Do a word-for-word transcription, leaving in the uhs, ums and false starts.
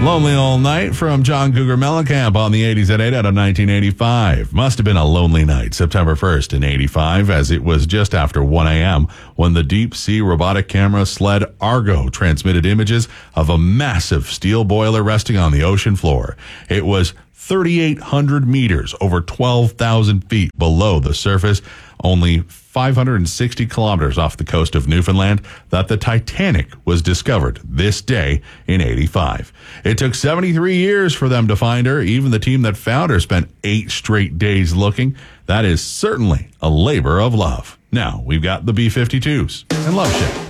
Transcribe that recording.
Lonely All Night from John Cougar Mellencamp on the eighties at eight out of nineteen eighty-five. Must have been a lonely night, September first in eighty-five, as it was just after one a.m. when the deep-sea robotic camera sled Argo transmitted images of a massive steel boiler resting on the ocean floor. It was thirty-eight hundred meters, over twelve thousand feet below the surface, only five hundred sixty kilometers off the coast of Newfoundland, that the Titanic was discovered this day in eighty-five. It took seventy-three years for them to find her. Even the team that found her spent eight straight days looking. That is certainly a labor of love. Now, we've got the B fifty-twos and Love Shack.